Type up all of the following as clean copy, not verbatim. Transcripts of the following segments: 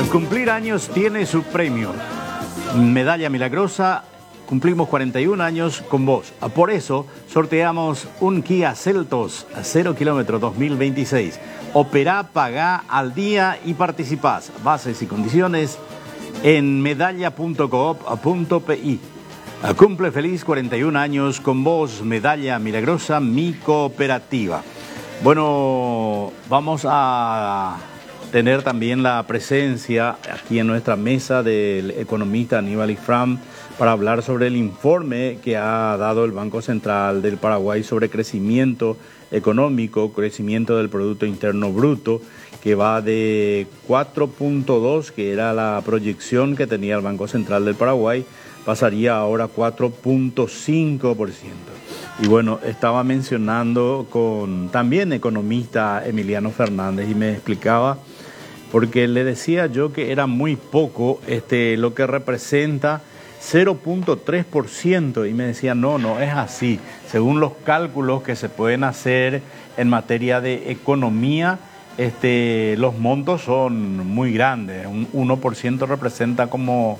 cumplir años tiene su premio. Medalla milagrosa, cumplimos 41 años con vos. Por eso sorteamos un Kia Seltos a 0 kilómetros 2026. Operá, pagá al día y participás. Bases y condiciones en medalla.coop.pi. Cumple feliz 41 años con vos, Medalla Milagrosa, mi cooperativa. Bueno, vamos a tener también la presencia aquí en nuestra mesa del economista Aníbal Ifram para hablar sobre el informe que ha dado el Banco Central del Paraguay sobre crecimiento económico, crecimiento del Producto Interno Bruto, que va de 4.2, que era la proyección que tenía el Banco Central del Paraguay, pasaría ahora a 4.5%. Y bueno, estaba mencionando con también economista Emiliano Fernández y me explicaba, porque le decía yo que era muy poco lo que representa 0.3%, y me decía no es así. Según los cálculos que se pueden hacer en materia de economía, los montos son muy grandes. Un 1% representa como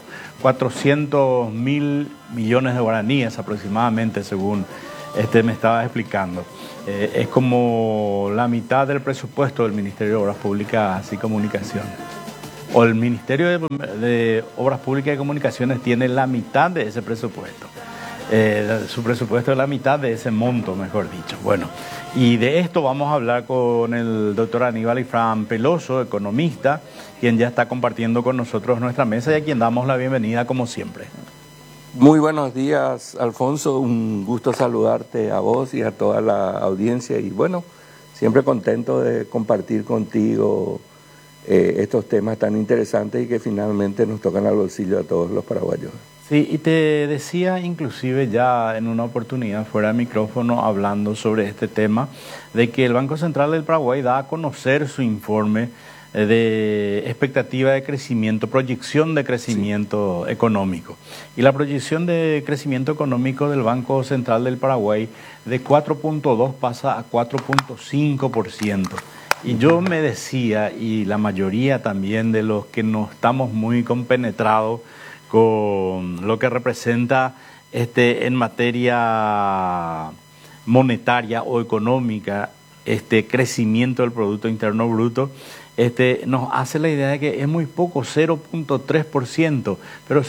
400.000 millones de guaraníes aproximadamente, según me estaba explicando. Es como la mitad del presupuesto del Ministerio de Obras Públicas y Comunicaciones. O el Ministerio de Obras Públicas y Comunicaciones tiene la mitad de ese presupuesto. Su presupuesto es la mitad de ese monto, mejor dicho. Bueno, y de esto vamos a hablar con el doctor Aníbal Ifram Peloso, economista, quien ya está compartiendo con nosotros nuestra mesa y a quien damos la bienvenida como siempre. Muy buenos días, Alfonso. Un gusto saludarte a vos y a toda la audiencia. Y bueno, siempre contento de compartir contigo estos temas tan interesantes y que finalmente nos tocan al bolsillo a todos los paraguayos. Sí, y te decía inclusive ya en una oportunidad fuera de micrófono hablando sobre este tema, de que el Banco Central del Paraguay da a conocer su informe de expectativa de crecimiento, proyección de crecimiento económico. Y la proyección de crecimiento económico del Banco Central del Paraguay de 4.2 pasa a 4.5%. Y yo me decía, y la mayoría también de los que no estamos muy compenetrados con lo que representa en materia monetaria o económica, crecimiento del Producto Interno Bruto, nos hace la idea de que es muy poco, 0.3%, pero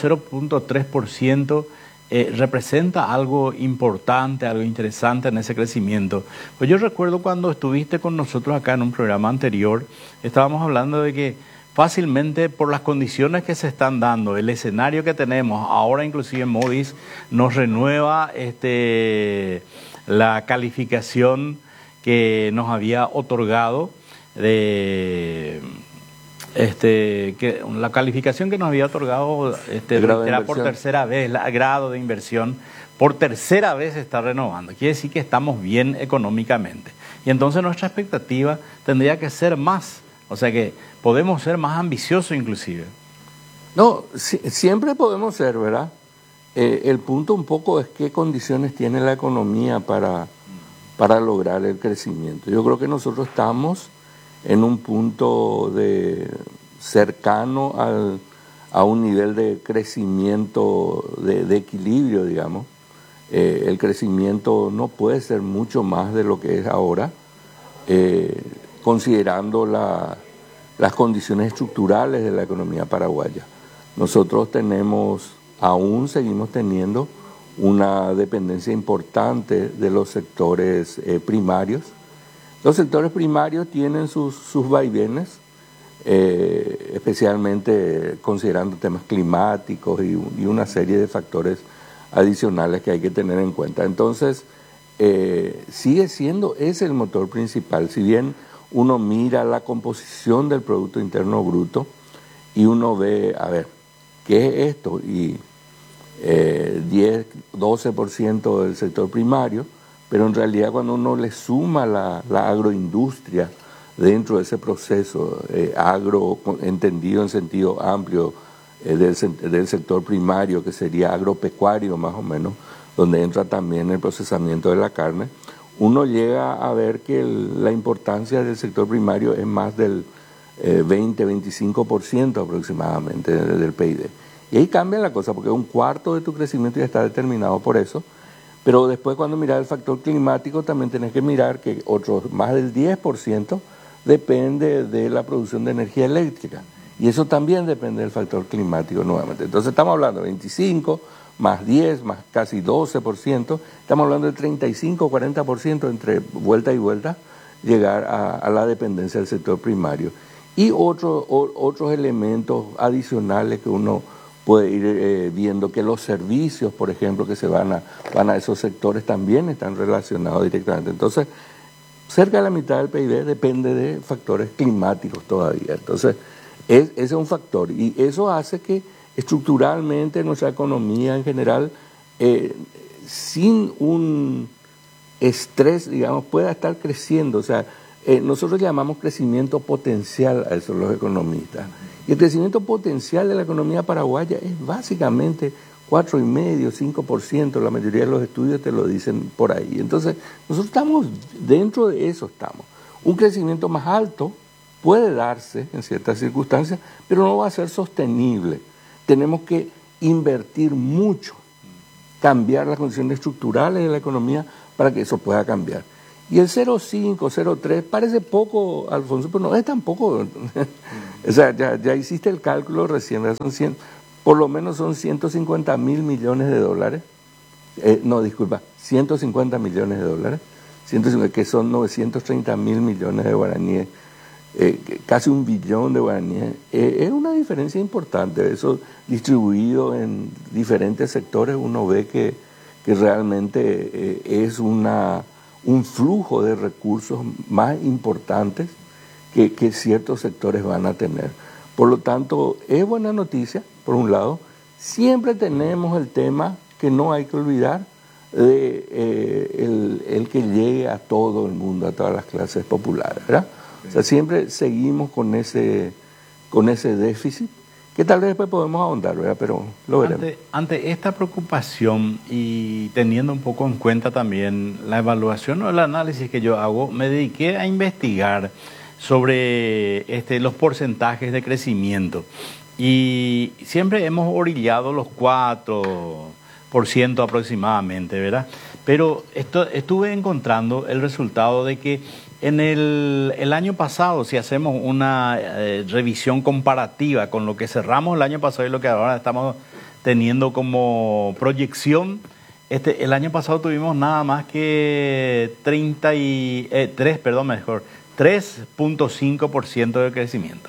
0.3% representa algo importante, algo interesante en ese crecimiento. Pues yo recuerdo cuando estuviste con nosotros acá en un programa anterior, estábamos hablando de que fácilmente por las condiciones que se están dando, el escenario que tenemos, ahora inclusive Moody's nos renueva la calificación que nos había otorgado que la calificación que nos había otorgado era por tercera vez, el grado de inversión por tercera vez se está renovando. Quiere decir que estamos bien económicamente. Y entonces nuestra expectativa tendría que ser más. O sea que podemos ser más ambiciosos inclusive. No, siempre podemos ser, ¿verdad? El punto un poco es qué condiciones tiene la economía para lograr el crecimiento. Yo creo que nosotros estamos en un punto cercano a un nivel de crecimiento, de equilibrio, digamos. El crecimiento no puede ser mucho más de lo que es ahora, considerando las condiciones estructurales de la economía paraguaya. Nosotros seguimos teniendo una dependencia importante de los sectores primarios. Los sectores primarios tienen sus vaivenes, especialmente considerando temas climáticos y una serie de factores adicionales que hay que tener en cuenta. Entonces, sigue siendo ese el motor principal. Si bien uno mira la composición del Producto Interno Bruto y uno ve, a ver, ¿qué es esto? Y 10-12% del sector primario, pero en realidad cuando uno le suma la agroindustria dentro de ese proceso, agro entendido en sentido amplio del sector primario, que sería agropecuario más o menos, donde entra también el procesamiento de la carne, uno llega a ver que la importancia del sector primario es más del 20-25% aproximadamente del PIB. Y ahí cambia la cosa, porque un cuarto de tu crecimiento ya está determinado por eso. Pero después, cuando miras el factor climático, también tenés que mirar que más del 10% depende de la producción de energía eléctrica. Y eso también depende del factor climático nuevamente. Entonces estamos hablando de 25, más 10, más casi 12%. Estamos hablando de 35 o 40% entre vuelta y vuelta, llegar a la dependencia del sector primario. Y otros elementos adicionales que uno puede ir viendo, que los servicios, por ejemplo, que se van a esos sectores también están relacionados directamente. Entonces, cerca de la mitad del PIB depende de factores climáticos todavía. Entonces, ese es un factor. Y eso hace que estructuralmente nuestra economía en general, sin un estrés, digamos, pueda estar creciendo. O sea, nosotros llamamos crecimiento potencial a eso los economistas. Y el crecimiento potencial de la economía paraguaya es básicamente 4,5-5%, la mayoría de los estudios te lo dicen por ahí. Entonces, nosotros estamos, dentro de eso estamos. Un crecimiento más alto puede darse en ciertas circunstancias, pero no va a ser sostenible. Tenemos que invertir mucho, cambiar las condiciones estructurales de la economía para que eso pueda cambiar. Y el 0,5, 0,3 parece poco, Alfonso, pero no es tan poco. O sea, ya hiciste el cálculo recién, son 100, por lo menos son 150 mil millones de dólares. 150 millones de dólares, 150, que son 930 mil millones de guaraníes, casi 1 billón de guaraníes. Es una diferencia importante. Eso distribuido en diferentes sectores, uno ve que realmente es un flujo de recursos más importantes que ciertos sectores van a tener. Por lo tanto, es buena noticia, por un lado. Siempre tenemos el tema que no hay que olvidar, de el que llegue a todo el mundo, a todas las clases populares, ¿verdad? O sea, siempre seguimos con ese déficit, que tal vez después podemos ahondar, ¿verdad? Pero lo veremos. Ante esta preocupación y teniendo un poco en cuenta también la evaluación o el análisis que yo hago, me dediqué a investigar sobre los porcentajes de crecimiento. Y siempre hemos orillado los 4% aproximadamente, ¿verdad? Pero estuve encontrando el resultado de que en el año pasado, si hacemos una revisión comparativa con lo que cerramos el año pasado y lo que ahora estamos teniendo como proyección, el año pasado tuvimos nada más que 3.5% de crecimiento.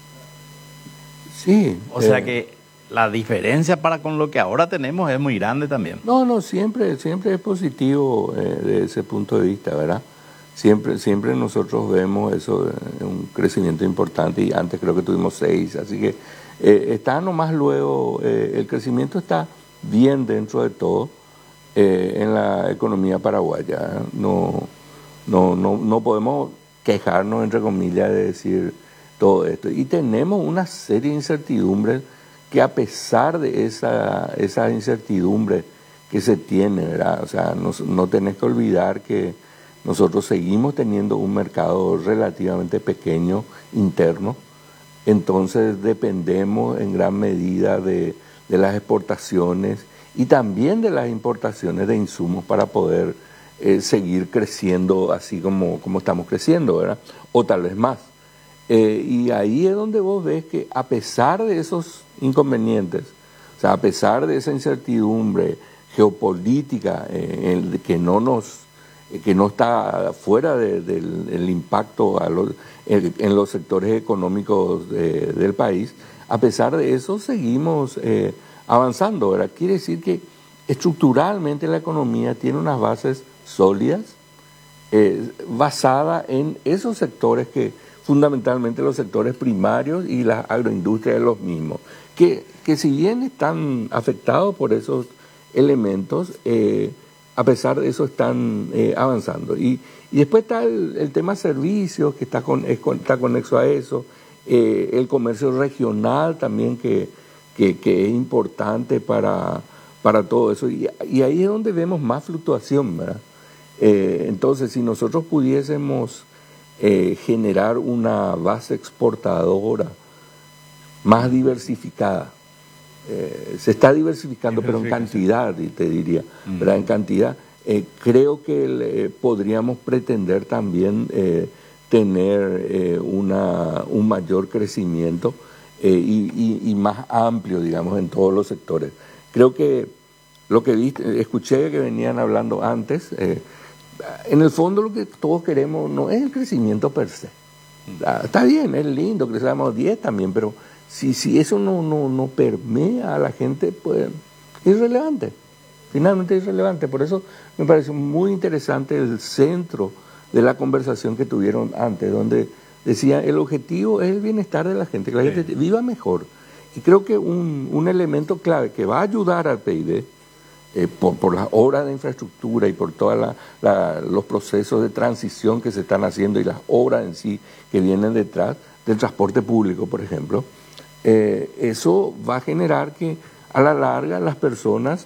Sí. O sea que la diferencia para con lo que ahora tenemos es muy grande también. No, siempre es positivo de ese punto de vista, ¿verdad? Siempre nosotros vemos eso, un crecimiento importante, y antes creo que tuvimos 6, así que está nomás luego, el crecimiento está bien dentro de todo en la economía paraguaya. No podemos quejarnos, entre comillas, de decir todo esto. Y tenemos una serie de incertidumbres que, a pesar de esa incertidumbre que se tiene, ¿verdad? O sea, no tenés que olvidar que nosotros seguimos teniendo un mercado relativamente pequeño interno, entonces dependemos en gran medida de las exportaciones y también de las importaciones de insumos para poder seguir creciendo así como estamos creciendo, ¿verdad? O tal vez más. Y ahí es donde vos ves que, a pesar de esos inconvenientes, o sea, a pesar de esa incertidumbre geopolítica que no está fuera del impacto en los sectores económicos del país, a pesar de eso seguimos avanzando, ¿verdad? Quiere decir que estructuralmente la economía tiene unas bases sólidas, basada en esos sectores que fundamentalmente los sectores primarios y las agroindustrias de los mismos, que si bien están afectados por esos elementos, a pesar de eso están avanzando. Y después está el tema servicios, que está conexo a eso, el comercio regional también, que es importante para todo eso. Y ahí es donde vemos más fluctuación, ¿verdad? Entonces, si nosotros pudiésemos generar una base exportadora más diversificada. Se está diversificando, pero en cantidad, te diría, ¿verdad? En cantidad. Creo que podríamos pretender también tener un mayor crecimiento y más amplio, digamos, en todos los sectores. Creo que lo que escuché que venían hablando antes, en el fondo lo que todos queremos no es el crecimiento per se. Está bien, es lindo que crezcamos 10 también, pero si eso no permea a la gente, pues es irrelevante. Finalmente es irrelevante. Por eso me pareció muy interesante el centro de la conversación que tuvieron antes, donde decía el objetivo es el bienestar de la gente, que la gente viva mejor. Y creo que un elemento clave que va a ayudar al PIB, por las obras de infraestructura y por todos los procesos de transición que se están haciendo y las obras en sí que vienen detrás del transporte público, por ejemplo, eso va a generar que a la larga las personas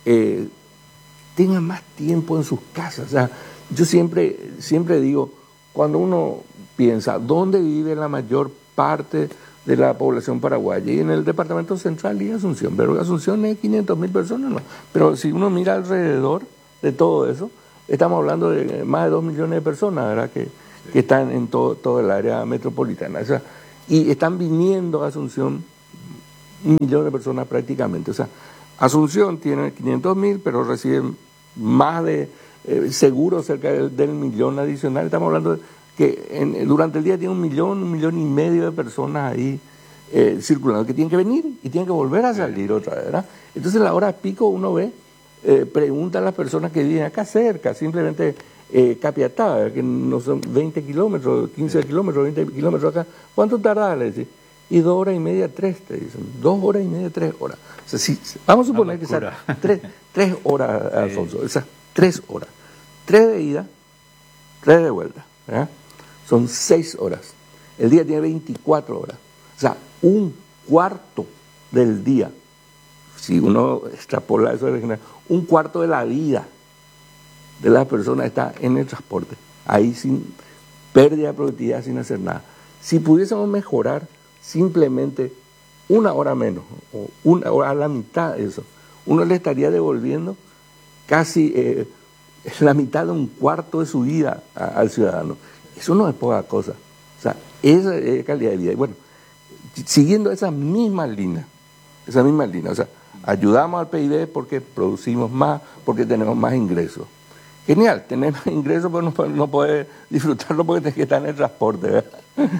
tengan más tiempo en sus casas. O sea, yo siempre digo, cuando uno piensa dónde vive la mayor parte de la población paraguaya, y en el departamento central y Asunción, pero Asunción es 500.000 personas, ¿no? Pero si uno mira alrededor de todo eso, estamos hablando de más de 2 millones de personas, ¿verdad? Que están en todo el área metropolitana. O sea, y están viniendo a Asunción 1 millón de personas prácticamente. O sea, Asunción tiene 500.000, pero reciben más de, seguro cerca del millón adicional. Estamos hablando de que durante el día tiene 1 millón y medio de personas ahí circulando, que tienen que venir y tienen que volver a salir otra vez, ¿verdad? Entonces a la hora pico uno ve, pregunta a las personas que viven acá cerca, simplemente Capiatá, que no son 20 kilómetros, 15 kilómetros, 20 kilómetros acá, ¿cuánto tarda? Le decís? Y 2 horas y media, 3, te dicen. 2 horas y media, 3 horas. O sea, si, vamos a suponer que sean 3 horas, Alfonso, esas 3 horas. 3 de ida, 3 de vuelta, ¿verdad? Son 6 horas. El día tiene 24 horas. O sea, un cuarto del día, si uno extrapola eso, un cuarto de la vida de las personas está en el transporte, ahí sin pérdida de productividad, sin hacer nada. Si pudiésemos mejorar simplemente 1 hora menos, o 1 hora a la mitad de eso, uno le estaría devolviendo casi la mitad de un cuarto de su vida al ciudadano. Eso no es poca cosa. O sea, esa es calidad de vida. Y bueno, siguiendo esa misma línea, o sea, ayudamos al PIB porque producimos más, porque tenemos más ingresos. Genial, tener más ingresos, pero no poder disfrutarlo porque tenés que estar en el transporte, ¿verdad?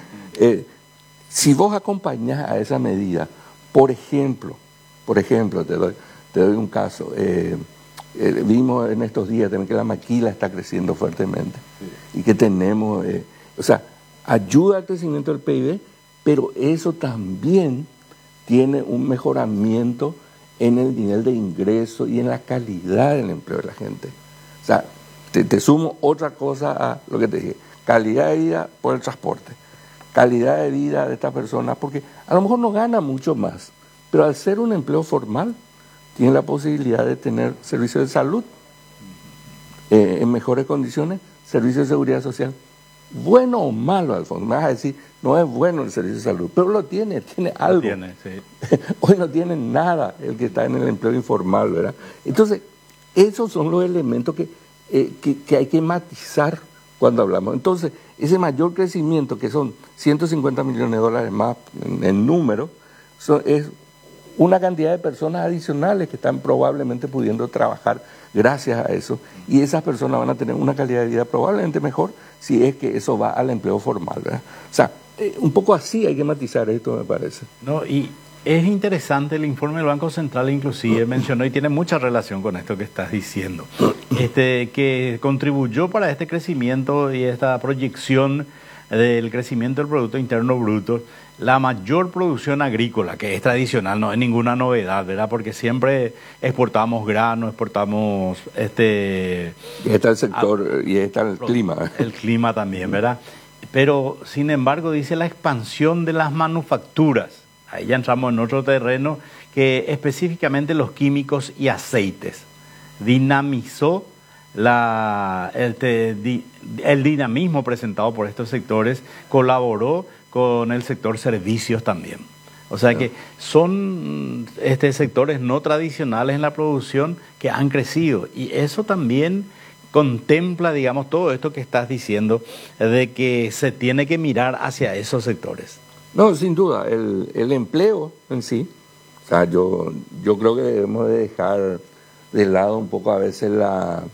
Si vos acompañás a esa medida, por ejemplo, te doy un caso. Vimos en estos días también que la maquila está creciendo fuertemente y que tenemos, o sea, ayuda al crecimiento del PIB, pero eso también tiene un mejoramiento en el nivel de ingreso y en la calidad del empleo de la gente. O sea, te sumo otra cosa a lo que te dije, calidad de vida por el transporte, calidad de vida de estas personas, porque a lo mejor no gana mucho más, pero al ser un empleo formal, tiene la posibilidad de tener servicios de salud en mejores condiciones, servicios de seguridad social. Bueno o malo, Alfonso, me vas a decir, no es bueno el servicio de salud, pero tiene algo. Sí. Hoy no tiene nada el que está en el empleo informal, ¿verdad? Entonces, esos son los elementos que hay que matizar cuando hablamos. Entonces, ese mayor crecimiento, que son 150 millones de dólares más en número, es una cantidad de personas adicionales que están probablemente pudiendo trabajar gracias a eso, y esas personas van a tener una calidad de vida probablemente mejor si es que eso va al empleo formal, ¿verdad? O sea, un poco así hay que matizar esto, me parece. No, y es interesante, el informe del Banco Central inclusive mencionó, y tiene mucha relación con esto que estás diciendo, que contribuyó para este crecimiento y esta proyección del crecimiento del Producto Interno Bruto, la mayor producción agrícola, que es tradicional, no es ninguna novedad, ¿verdad? Porque siempre exportamos grano, exportamos Y está el sector, y está el clima. El clima también, ¿verdad? Pero, sin embargo, dice la expansión de las manufacturas. Ahí ya entramos en otro terreno, que específicamente los químicos y aceites. Dinamizó el dinamismo presentado por estos sectores colaboró con el sector servicios también. O sea que son sectores no tradicionales en la producción que han crecido, y eso también contempla, digamos, todo esto que estás diciendo, de que se tiene que mirar hacia esos sectores. No, sin duda, el empleo en sí, o sea, yo creo que debemos de dejar de lado un poco a veces la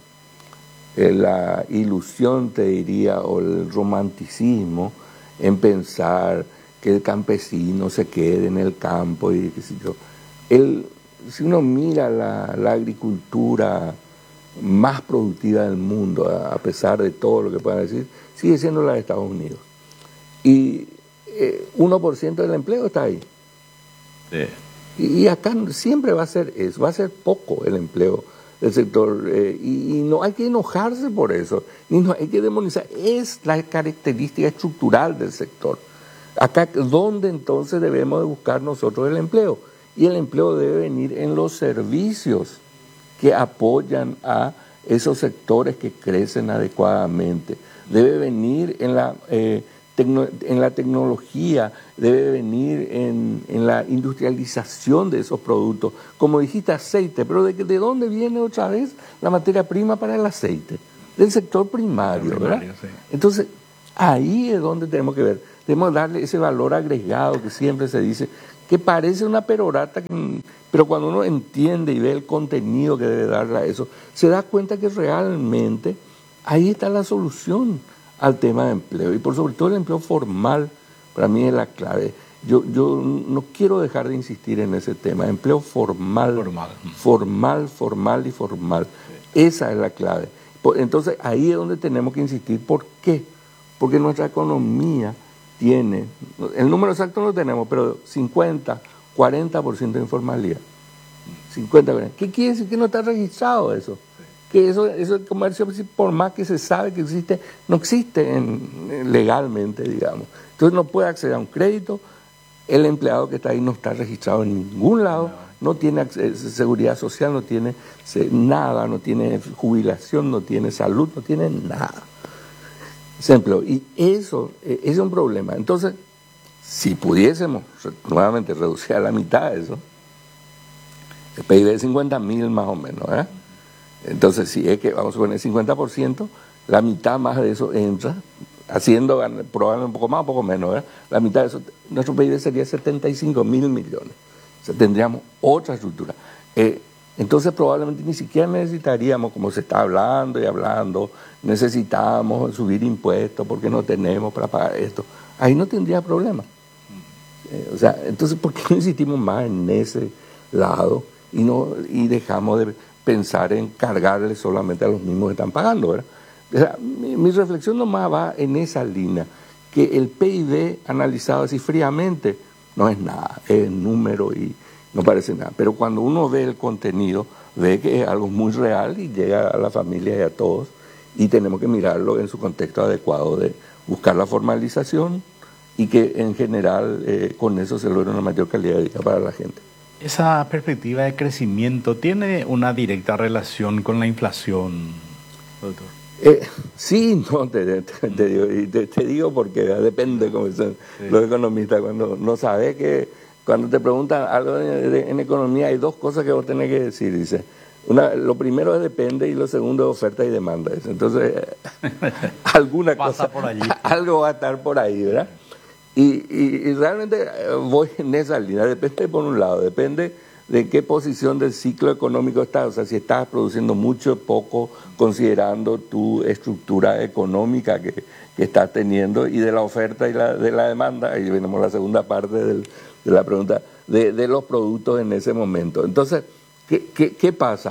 ilusión, te diría, o el romanticismo en pensar que el campesino se quede en el campo y qué sé yo. Si uno mira la agricultura más productiva del mundo, a pesar de todo lo que puedan decir, sigue siendo la de Estados Unidos. Y 1% del empleo está ahí. Sí. Y acá siempre va a ser eso, va a ser poco el empleo del sector, y no hay que enojarse por eso, ni no hay que demonizar, es la característica estructural del sector. Acá, ¿dónde entonces debemos de buscar nosotros el empleo? Y el empleo debe venir en los servicios que apoyan a esos sectores que crecen adecuadamente. Debe venir en la tecnología, debe venir en la industrialización de esos productos. Como dijiste, aceite, pero ¿de dónde viene otra vez la materia prima para el aceite? Del sector primario, ¿verdad? Sí. Entonces, ahí es donde tenemos que ver. Debemos darle ese valor agregado que siempre se dice, que parece una perorata, pero cuando uno entiende y ve el contenido que debe darle a eso, se da cuenta que realmente ahí está la solución al tema de empleo, y por sobre todo el empleo formal, para mí es la clave. Yo no quiero dejar de insistir en ese tema, empleo formal. Sí. Esa es la clave. Entonces ahí es donde tenemos que insistir. ¿Por qué? Porque nuestra economía tiene, el número exacto no lo tenemos, pero 50, 40% de informalidad. 50%. ¿Qué quiere decir? Que no está registrado eso. Que eso el comercio, por más que se sabe que existe, no existe legalmente, digamos. Entonces no puede acceder a un crédito, el empleado que está ahí no está registrado en ningún lado, no tiene seguridad social, no tiene nada, no tiene jubilación, no tiene salud, no tiene nada. Ejemplo, y eso es un problema. Entonces, si pudiésemos nuevamente reducir a la mitad de eso, el PIB de 50.000 más o menos, ¿eh? Entonces, si es que vamos a poner 50%, la mitad más de eso entra, haciendo probablemente un poco más o un poco menos, ¿eh? La mitad de eso, nuestro PIB sería 75.000 millones. O sea, tendríamos otra estructura. Entonces probablemente ni siquiera necesitaríamos, como se está hablando y hablando, necesitamos subir impuestos porque no tenemos para pagar esto. Ahí no tendría problema. O sea, entonces, ¿por qué no insistimos más en ese lado y dejamos de pensar en cargarle solamente a los mismos que están pagando, ¿verdad? O sea, mi reflexión nomás va en esa línea, que el PIB analizado así fríamente no es nada, es número y no parece nada, pero cuando uno ve el contenido, ve que es algo muy real y llega a la familia y a todos, y tenemos que mirarlo en su contexto adecuado de buscar la formalización y que en general con eso se logra una mayor calidad de vida para la gente. ¿Esa perspectiva de crecimiento tiene una directa relación con la inflación, doctor? Sí, no, te digo porque depende, como dicen los economistas, cuando no sabes que, cuando te preguntan algo en economía, hay dos cosas que vos tenés que decir, dice. Lo primero es depende y lo segundo es oferta y demanda. Dice. Entonces, alguna cosa, por allí. Algo va a estar por ahí, ¿verdad? Y realmente voy en esa línea, depende por un lado, depende de qué posición del ciclo económico estás, o sea, si estás produciendo mucho o poco, considerando tu estructura económica que estás teniendo, y de la oferta y de la demanda, ahí venimos la segunda parte de la pregunta, de los productos en ese momento. Entonces, ¿qué pasa?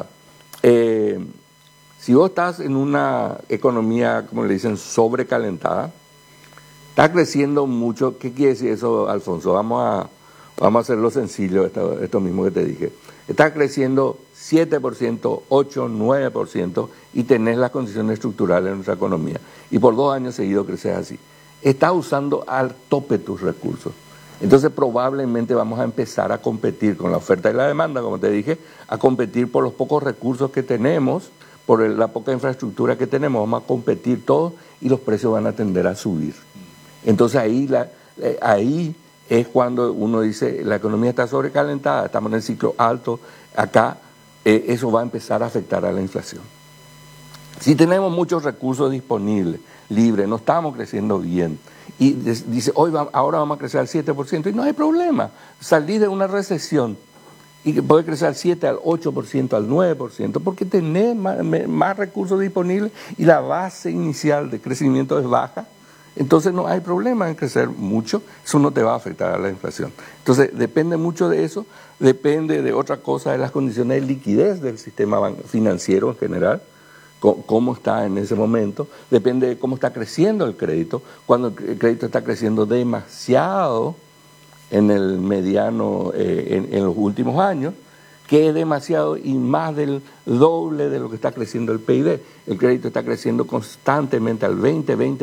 Si vos estás en una economía, como le dicen, sobrecalentada, está creciendo mucho. ¿Qué quiere decir eso, Alfonso? Vamos a hacerlo sencillo, esto mismo que te dije. Está creciendo 7%, 8%, 9% y tenés las condiciones estructurales en nuestra economía. Y por 2 años seguidos creces así. Estás usando al tope tus recursos. Entonces probablemente vamos a empezar a competir con la oferta y la demanda, como te dije, a competir por los pocos recursos que tenemos por la poca infraestructura que tenemos, vamos a competir todos y los precios van a tender a subir. Entonces ahí es cuando uno dice, la economía está sobrecalentada, estamos en el ciclo alto, acá eso va a empezar a afectar a la inflación. Si tenemos muchos recursos disponibles, libres, no estamos creciendo bien, y dice, ahora vamos a crecer al 7%, y no hay problema, salir de una recesión y que puede crecer al 7, al 8%, al 9%, porque tenés más recursos disponibles y la base inicial de crecimiento es baja. Entonces no hay problema en crecer mucho, eso no te va a afectar a la inflación. Entonces depende mucho de eso, depende de otra cosa, de las condiciones de liquidez del sistema financiero en general, cómo está en ese momento, depende de cómo está creciendo el crédito. Cuando el crédito está creciendo demasiado en el mediano, en los últimos años, que es demasiado y más del doble de lo que está creciendo el PIB. El crédito está creciendo constantemente al 20%,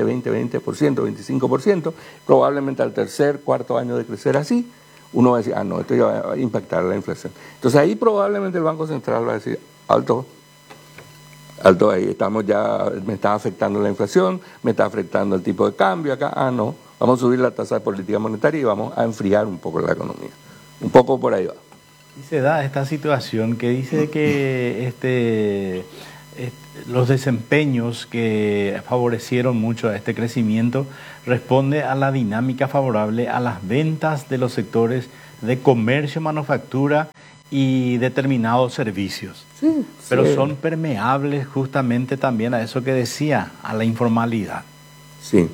25%, probablemente al tercer, cuarto año de crecer así, uno va a decir, no, esto ya va a impactar la inflación. Entonces ahí probablemente el Banco Central va a decir, alto, ahí estamos ya, me está afectando la inflación, me está afectando el tipo de cambio acá, no, vamos a subir la tasa de política monetaria y vamos a enfriar un poco la economía. Un poco por ahí va. Y se da esta situación que dice que los desempeños que favorecieron mucho a este crecimiento responde a la dinámica favorable a las ventas de los sectores de comercio, manufactura y determinados servicios. Sí, pero sí. son permeables justamente también a eso que decía, a la informalidad. Sí,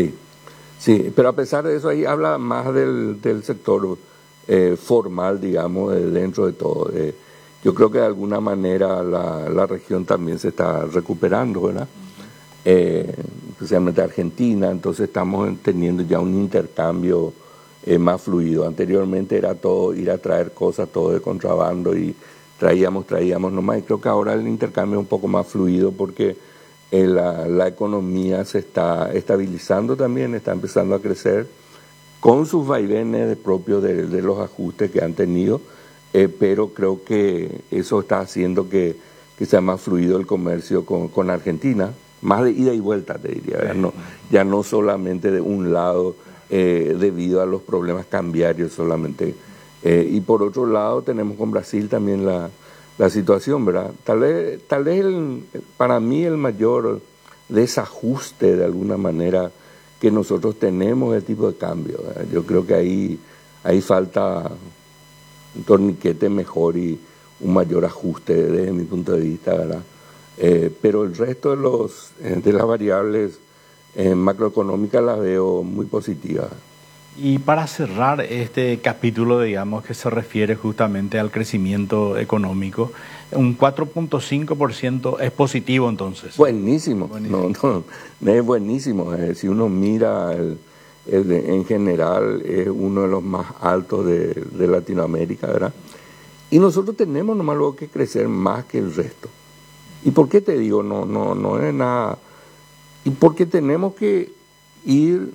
pero a pesar de eso ahí habla más del sector formal, digamos, dentro de todo. Yo creo que de alguna manera la región también se está recuperando, ¿verdad? Especialmente Argentina, entonces estamos teniendo ya un intercambio más fluido. Anteriormente era todo ir a traer cosas, todo de contrabando y traíamos nomás, y creo que ahora el intercambio es un poco más fluido porque la economía se está estabilizando también, está empezando a crecer con sus vaivenes propios de los ajustes que han tenido, pero creo que eso está haciendo que sea más fluido el comercio con Argentina, más de ida y vuelta, te diría, ya no solamente de un lado debido a los problemas cambiarios solamente. Y por otro lado tenemos con Brasil también la situación, ¿verdad? Tal vez para mí el mayor desajuste de alguna manera que nosotros tenemos el tipo de cambio, ¿verdad? Yo creo que ahí falta un torniquete mejor y un mayor ajuste desde mi punto de vista, ¿verdad? Pero el resto de las variables macroeconómicas las veo muy positivas. Y para cerrar este capítulo, digamos, que se refiere justamente al crecimiento económico, un 4.5% es positivo entonces. Buenísimo. No, es buenísimo. Si uno mira en general es uno de los más altos de Latinoamérica, ¿verdad? Y nosotros tenemos nomás luego que crecer más que el resto. ¿Y por qué te digo? No es nada. Y porque tenemos que ir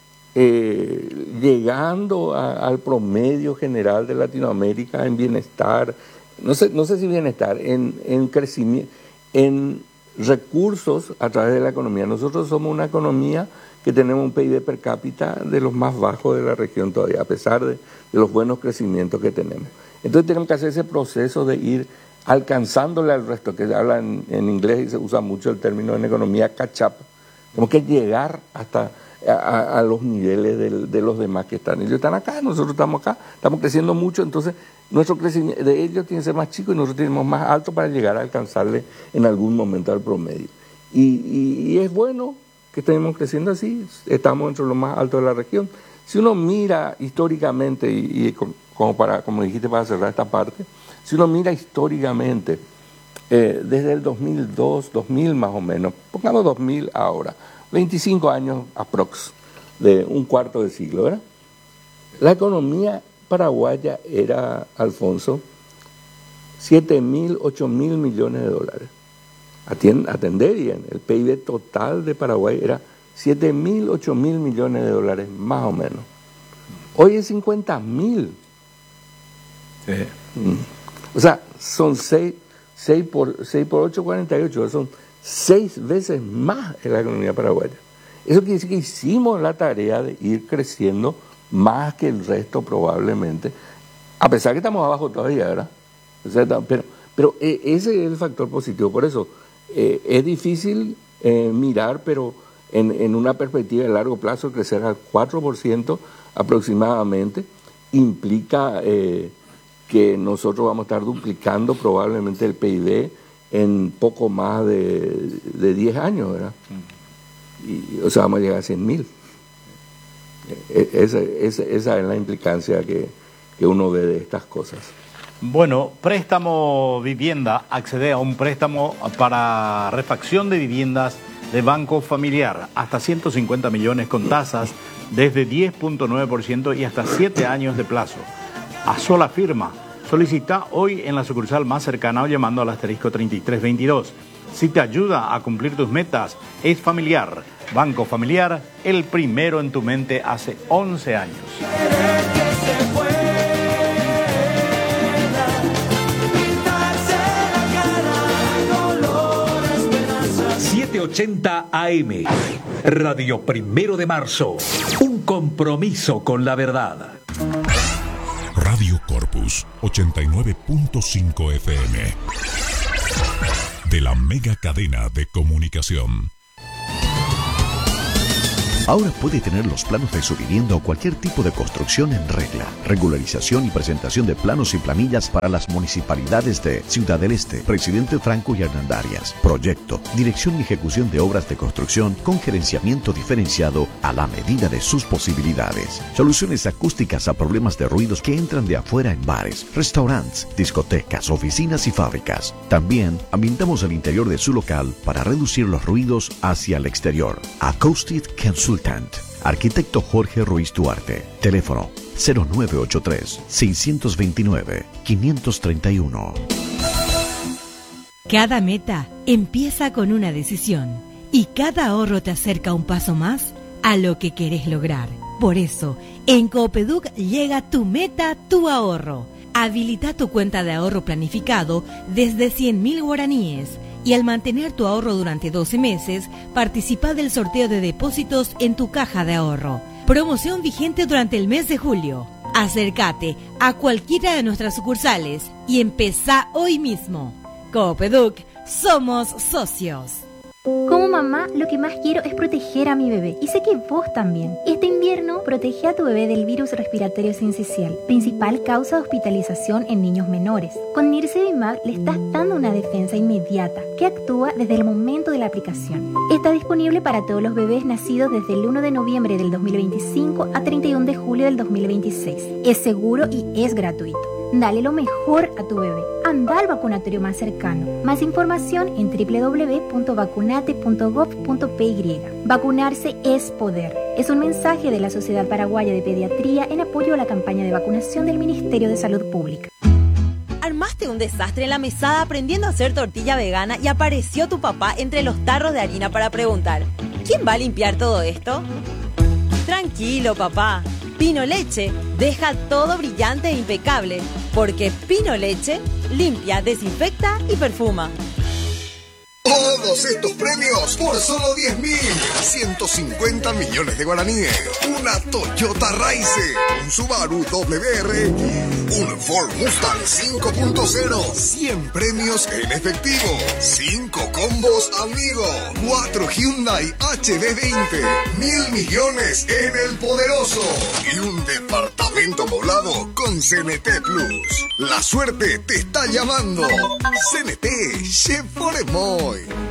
llegando al promedio general de Latinoamérica en bienestar, no sé si bienestar, en crecimiento, en recursos a través de la economía. Nosotros somos una economía que tenemos un PIB per cápita de los más bajos de la región todavía, a pesar de los buenos crecimientos que tenemos. Entonces tenemos que hacer ese proceso de ir alcanzándole al resto, que se habla en inglés y se usa mucho el término en economía catch up. Tenemos que llegar hasta a los niveles de los demás que están. Ellos están acá, nosotros estamos acá, estamos creciendo mucho, entonces nuestro crecimiento de ellos tiene que ser más chico y nosotros tenemos más alto para llegar a alcanzarle en algún momento al promedio. Y es bueno que estemos creciendo así, estamos entre los más altos de la región. Si uno mira históricamente, como dijiste para cerrar esta parte, si uno mira históricamente, desde el 2002, 2000 más o menos, pongamos 2000 ahora, 25 años aprox, de un cuarto de siglo, ¿verdad? La economía paraguaya era, Alfonso, 7.000, 8.000 millones de dólares. Atendé bien, el PIB total de Paraguay era 7.000, 8.000 millones de dólares, más o menos. Hoy es 50.000. Sí. O sea, son 6 6 por 8, 48, son 6 veces más en la economía paraguaya. Eso quiere decir que hicimos la tarea de ir creciendo más que el resto probablemente, a pesar que estamos abajo todavía, ¿verdad? O sea, pero ese es el factor positivo. Por eso es difícil mirar, pero en una perspectiva de largo plazo, crecer al 4% aproximadamente implica que nosotros vamos a estar duplicando probablemente el PIB en poco más de 10 años, ¿verdad? O sea, vamos a llegar a 100.000. Esa es la implicancia que uno ve de estas cosas. Bueno, préstamo vivienda, accede a un préstamo para refacción de viviendas de Banco Familiar, hasta 150 millones con tasas desde 10.9% y hasta 7 años de plazo. A sola firma. Solicita hoy en la sucursal más cercana o llamando al asterisco 3322. Si te ayuda a cumplir tus metas, es Familiar. Banco Familiar, el primero en tu mente hace 11 años. 780 AM, Radio Primero de Marzo, un compromiso con la verdad. Radio Corpus 89.5 FM, de la mega cadena de comunicación. Ahora puede tener los planos de su vivienda o cualquier tipo de construcción en regla. Regularización y presentación de planos y planillas para las municipalidades de Ciudad del Este, Presidente Franco y Hernandarias. Proyecto, dirección y ejecución de obras de construcción con gerenciamiento diferenciado a la medida de sus posibilidades. Soluciones acústicas a problemas de ruidos que entran de afuera en bares, restaurantes, discotecas, oficinas y fábricas. También ambientamos el interior de su local para reducir los ruidos hacia el exterior. Acoustic Consultant. Arquitecto Jorge Ruiz Duarte. Teléfono 0983-629-531. Cada meta empieza con una decisión y cada ahorro te acerca un paso más a lo que querés lograr. Por eso, en Coopeduc llega tu meta, tu ahorro. Habilita tu cuenta de ahorro planificado desde 100.000 guaraníes. Y al mantener tu ahorro durante 12 meses, participa del sorteo de depósitos en tu caja de ahorro. Promoción vigente durante el mes de julio. Acércate a cualquiera de nuestras sucursales y empezá hoy mismo. Coopeduc, somos socios. Como mamá, lo que más quiero es proteger a mi bebé. Y sé que vos también. Este invierno, protege a tu bebé del virus respiratorio sincicial, principal causa de hospitalización en niños menores. Con Nirsevimab le estás dando una defensa inmediata que actúa desde el momento de la aplicación. Está disponible para todos los bebés nacidos desde el 1 de noviembre del 2025 a 31 de julio del 2026. Es seguro y es gratuito. Dale lo mejor a tu bebé. Anda al vacunatorio más cercano. Más información en www.vacunate.gov.py. Vacunarse es poder. Es un mensaje de la Sociedad Paraguaya de Pediatría en apoyo a la campaña de vacunación del Ministerio de Salud Pública. Armaste un desastre en la mesada aprendiendo a hacer tortilla vegana y apareció tu papá entre los tarros de harina para preguntar: ¿quién va a limpiar todo esto? Tranquilo, papá. Pino Leche deja todo brillante e impecable, porque Pino Leche limpia, desinfecta y perfuma. Todos estos premios por solo 10.000. 150 millones de guaraníes. Una Toyota Raize. Un Subaru WR. Un Ford Mustang 5.0. 100 premios en efectivo. 5 combos amigo. 4 Hyundai HD20. 1.000 millones en el poderoso. Y un departamento poblado con CNT Plus. La suerte te está llamando. CNT, Chef Foremoy.